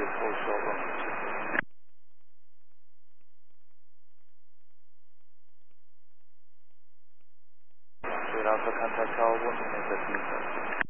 full short runway 23. Straight out for contact tower 1 minute at